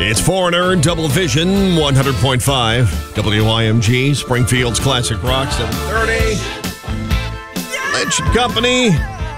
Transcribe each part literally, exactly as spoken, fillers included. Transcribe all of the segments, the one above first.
It's Foreigner, Double Vision, one hundred point five, W I M G, Springfield's Classic Rock, seven thirty. Lynch and Company.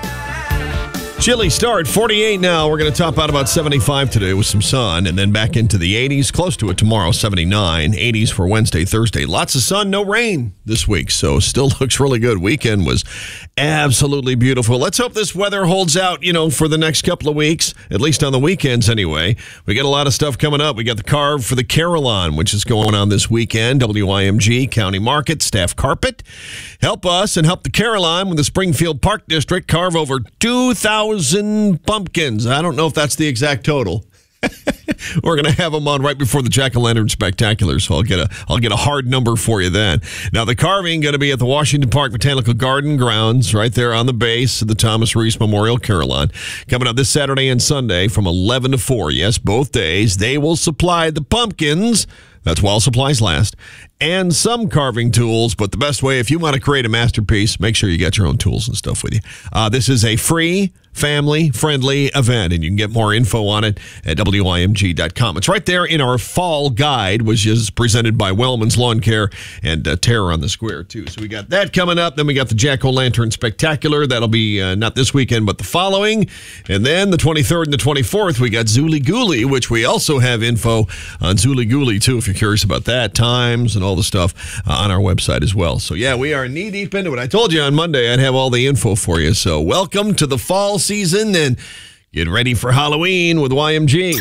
Chilly start, forty-eight now. We're going to top out about seventy-five today with some sun, and then back into the eighties, close to it tomorrow, seventy-nine. eighties for Wednesday, Thursday. Lots of sun, no rain this week, so still looks really good. Weekend was absolutely beautiful. Let's hope this weather holds out, you know, for the next couple of weeks, at least on the weekends anyway. We got a lot of stuff coming up. We got the carve for the Carillon, which is going on this weekend. W I M G, County Market, Staff Carpet. Help us and help the Carillon with the Springfield Park District carve over two thousand pumpkins. I don't know if that's the exact total. We're going to have them on right before the Jack-O-Lantern Spectacular, so I'll get a I'll get a hard number for you then. Now, the carving going to be at the Washington Park Botanical Garden grounds, right there on the base of the Thomas Reese Memorial Carillon. Coming up this Saturday and Sunday from eleven to four. Yes, both days. They will supply the pumpkins. That's while supplies last. And some carving tools, but the best way, if you want to create a masterpiece, make sure you got your own tools and stuff with you. Uh, this is a free, family-friendly event, and you can get more info on it at W I M G dot com. It's right there in our fall guide, which is presented by Wellman's Lawn Care and uh, Terror on the Square, too. So we got that coming up. Then we got the Jack-O-Lantern Spectacular. That'll be uh, not this weekend, but the following. And then the twenty-third and the twenty-fourth, we got Zooly Gooly, which we also have info on Zooly Gooly, too, if you're curious about that, times and all the stuff uh, on our website as well. So, yeah, we are knee-deep into it. I told you on Monday I'd have all the info for you. So welcome to the fall season and get ready for Halloween with Y M G.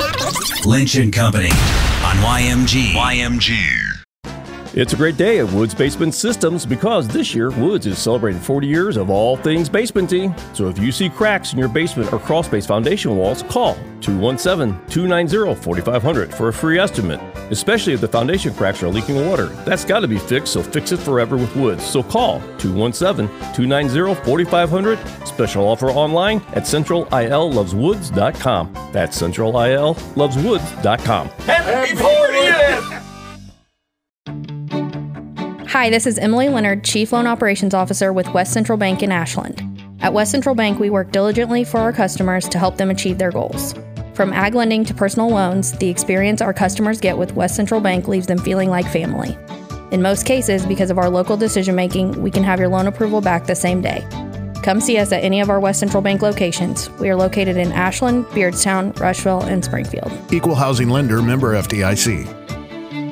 Lynch and Company on Y M G. Y M G. It's a great day at Woods Basement Systems because this year Woods is celebrating forty years of all things basementing. So if you see cracks in your basement or crawl space foundation walls, call two one seven, two nine zero, four five zero zero for a free estimate. Especially if the foundation cracks are leaking water. That's got to be fixed, so fix it forever with Woods. So call two one seven, two nine zero, four five zero zero. Special offer online at central I L loves woods dot com. That's central I L loves woods dot com. Happy fortieth! Hi, this is Emily Leonard, Chief Loan Operations Officer with West Central Bank in Ashland. At West Central Bank, we work diligently for our customers to help them achieve their goals. From ag lending to personal loans, the experience our customers get with West Central Bank leaves them feeling like family. In most cases, because of our local decision-making, we can have your loan approval back the same day. Come see us at any of our West Central Bank locations. We are located in Ashland, Beardstown, Rushville, and Springfield. Equal housing lender, member F D I C.